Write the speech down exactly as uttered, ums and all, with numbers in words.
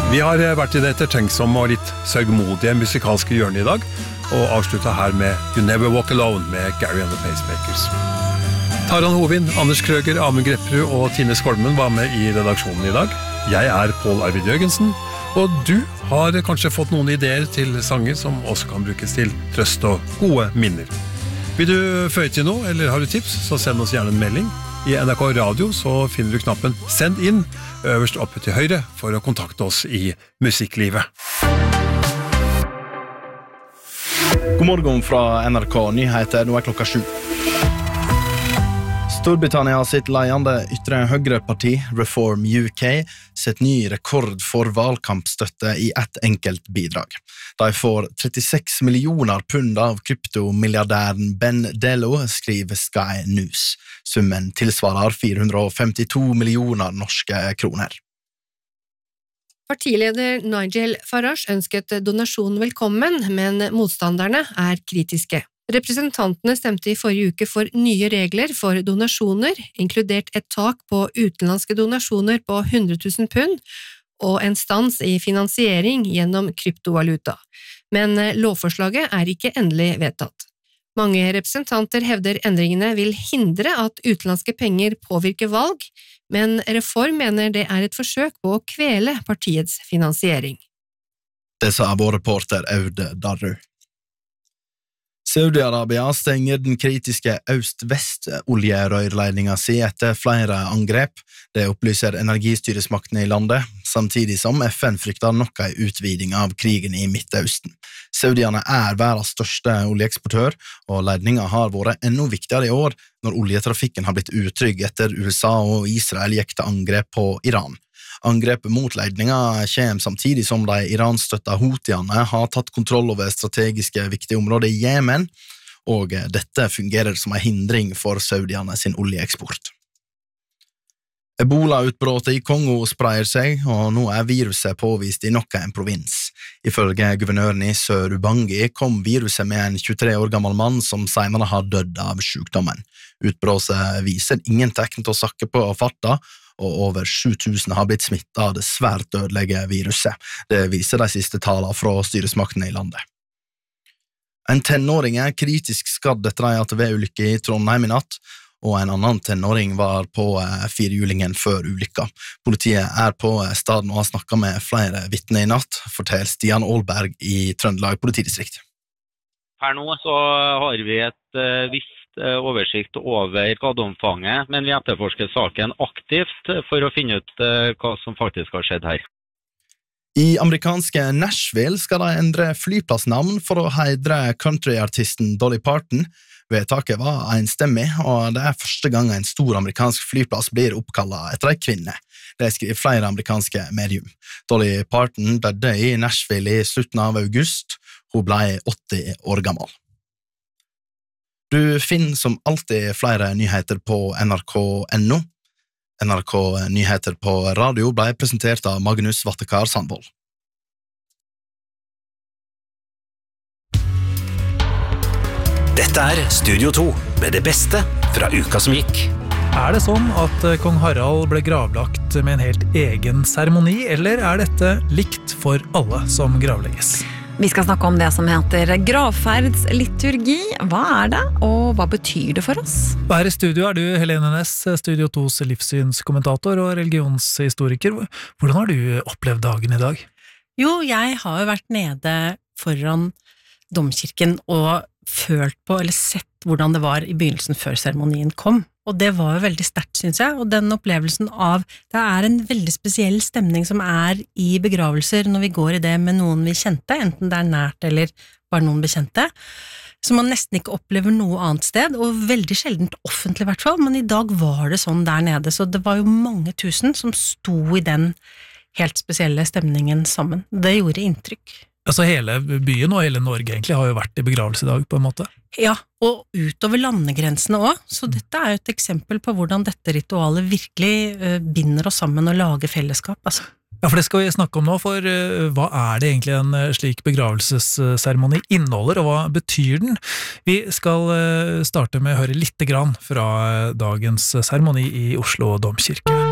Vi har vært i det ettertenksomme og litt sørgmodige musikalske hjørnet i dag, og avsluttet her med You Never Walk Alone med Gary and the Pacemakers. Taran Hovin, Anders Krøger, Amund Grepperud og Tine Skolmen var med i redaksjonen i dag. Jeg er Pål Arvid Jørgensen, og du har kanskje fått noen ideer til sanger som også kan brukes til trøst og gode minner. Vil du føye til noe, eller har du tips, så send oss gjerne en melding. I N R K Radio så finner du knappen Send inn øverst oppe til høyre for å kontakte oss i musikklivet. God morgen fra N R K Nyheter, nå er klokka sju. Storbritannia sitt ledende ytre høyreparti Reform U K sett ny rekord for valgkampstøtte i ett enkelt bidrag. De får trettiseks millioner pund av kryptomilliardæren Ben Dello, skriver Sky News. Summen tilsvarer fire hundre og femtito millioner norske kroner. Partileder Nigel Farage ønsket donasjonen velkommen, men motstanderne er kritiske. Representantene stemte i forrige uke for nye regler for donasjoner, inkludert et tak på utenlandske donasjoner på hundre tusen pund og en stans i finansiering gjennom kryptovaluta. Men lovforslaget er ikke endelig vedtatt. Mange representanter hevder endringene vil hindre at utenlandske penger påvirker valg, men Reform mener det er et forsøk på å kvele partiets finansiering. Det sa vår reporter Aude Darru. Saudi-Arabia stenger den kritiske øst-vest-oljerørleidningen si etter flere angrep. Det opplyser energistyresmaktene i landet, samtidig som F N frykter nok en utviding av krigen i Midtøsten. Saudiene er verdens største oljeeksportør, og leidningen har vært enda viktigere i år når oljetrafikken har blitt utrygg etter U S A og Israel gikk til angrep på Iran. Angrepet mot leidningen kommer samtidig som de iranstøtta Houthiene har tatt kontroll over strategiske viktige områder i Jemen, og dette fungerer som en hindring for Saudiene sin oljeeksport. Ebola-utbrottet i Kongo spreier seg, og nå er viruset påvist i nok en provins. Ifølge guvernøren i Sør-Ubangi kom viruset med en tjuetre år gammel mann som senere har dødd av sykdommen. Utbrottet viser ingen tegn til å sakke på farta, og over sju tusen har blitt smittet av det svært dødelige viruset. Det viser de siste tallene fra styresmaktene i landet. En tenåring er kritisk skadd etter en A T V-ulykke i Trondheim i natt, og en annen tenåring var på firehjulingen før ulykka. Politiet er på staden og har snakket med flere vitner i natt, forteller Stian Aalberg i Trøndelag politidistrikt. Per nå så har vi et visst oversikt over skadeomfanget, men vi etterforsker saken aktivt for å finne ut hva som faktisk har skjedd her. I amerikanske Nashville skal de endre flyplassnavn for å heidre countryartisten Dolly Parton. Vedtaket var enstemmig, og det er første gang en stor amerikansk flyplass blir oppkallet etter en kvinne. Det skriver flere amerikanske medium. Dolly Parton døde i Nashville i slutten av august. Hun ble åtti år gammel. Du finner som alltid flere nyheter på N R K punktum N O. N R K Nyheter på radio ble presentert av Magnus Vattekar Sandvold. Dette er Studio to, med det beste fra uka som gikk. Er det sånn at kong Harald ble gravlagt med en helt egen seremoni, eller er dette likt for alle som gravlegges? Vi skal snakke om det som heter gravferdsliturgi. Hva er det, og hva betyr det for oss? Her i studio er du Helene Næss, Studio tos livssynskommentator og religionshistoriker. Hvordan har du opplevd dagen i dag? Jo, jeg har jo vært nede foran domkirken og følt på, eller sett hvordan det var i begynnelsen før seremonien kom. Og det var jo veldig sterkt, synes jeg, og den opplevelsen av, det er en veldig spesiell stemning som er i begravelser når vi går i det med noen vi kjente, enten det er nært eller bare noen bekjente, som man nesten ikke opplever noe annet sted, og veldig sjeldent offentlig i hvert fall, men i dag var det sånn der nede, så det var jo mange tusen som sto i den helt spesielle stemningen sammen. Det gjorde inntrykk. Altså hele byen og hele Norge egentlig har jo vært i begravelse i dag på en måte. Ja, og utover landegrensene også, så dette er jo et eksempel på hvordan dette ritualet virkelig uh, binder oss sammen og lager fellesskap, altså. Ja, for det skal vi snakke om nå, for uh, hva er det egentlig en uh, slik begravelsesseremoni inneholder, og hva betyr den? Vi skal uh, starte med å høre litt grann fra uh, dagens seremoni i Oslo Domkirke.